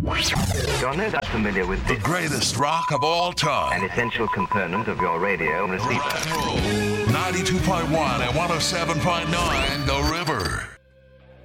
You're no doubt familiar with The greatest rock of all time. an essential component of your radio receiver. Rock and roll. 92.1 and 107.9 The